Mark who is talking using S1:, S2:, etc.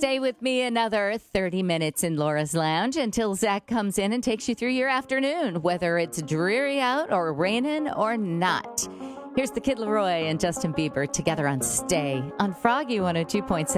S1: stay with me another 30 minutes in Laura's Lounge until Zach comes in and takes you through your afternoon, whether it's dreary out or raining or not. Here's the Kid Laroi and Justin Bieber together on Stay on Froggy 102.7.